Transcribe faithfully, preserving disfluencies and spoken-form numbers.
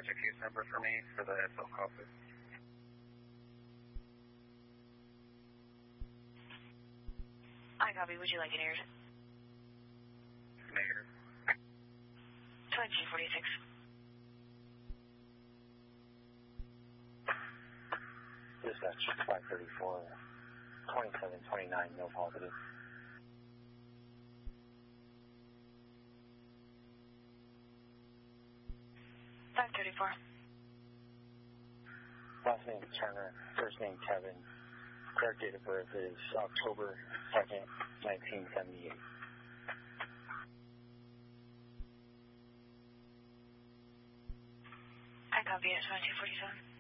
dispatch a case number for me for the S L call, please? I copy. Would you like it aired? Negative. twenty forty-six. Dispatch five thirty-four, twenty-seven twenty-nine, no positive. five thirty-four. Last name Turner, first name Kevin. Correct date of birth is October second, nineteen seventy-eight. I copy at twenty-two forty-seven.